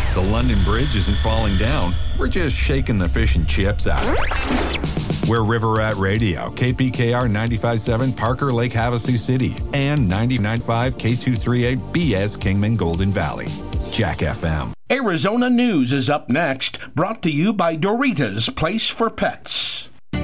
The London Bridge isn't falling down. We're just shaking the fish and chips out of it. We're River Rat Radio, KPKR 95.7 Parker Lake Havasu City, and 99.5 K238 BS Kingman Golden Valley. Jack FM. Arizona News is up next, brought to you by Doritos Place for Pets.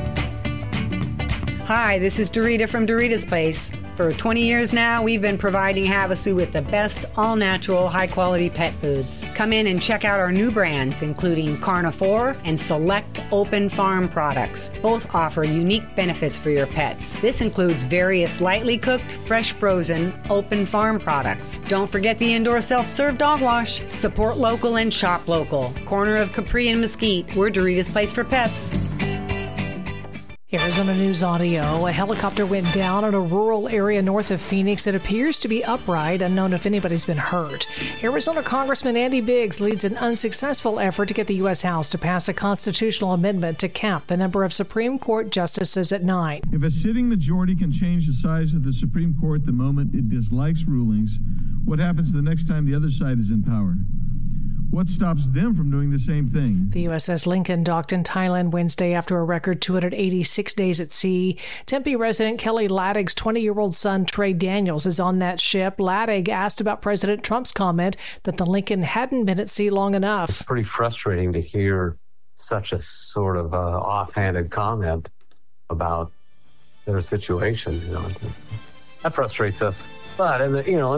Hi, this is Dorita from Dorita's Place. For 20 years now, we've been providing Havasu with the best all-natural, high-quality pet foods. Come in and check out our new brands, including Carnivore and select open farm products. Both offer unique benefits for your pets. This includes various lightly cooked, fresh frozen, open farm products. Don't forget the indoor self-serve dog wash. Support local and shop local. Corner of Capri and Mesquite, we're Dorita's Place for Pets. Arizona News Audio. A helicopter went down in a rural area north of Phoenix. It appears to be upright, unknown if anybody's been hurt. Arizona Congressman Andy Biggs leads an unsuccessful effort to get the U.S. House to pass a constitutional amendment to cap the number of Supreme Court justices at 9. If a sitting majority can change the size of the Supreme Court the moment it dislikes rulings, what happens the next time the other side is in power? What stops them from doing the same thing? The USS Lincoln docked in Thailand Wednesday after a record 286 days at sea. Tempe resident Kelly Laddig's 20-year-old son Trey Daniels is on that ship. Laddig asked about President Trump's comment that the Lincoln hadn't been at sea long enough. It's pretty frustrating to hear such a sort of offhanded comment about their situation. That frustrates us. But,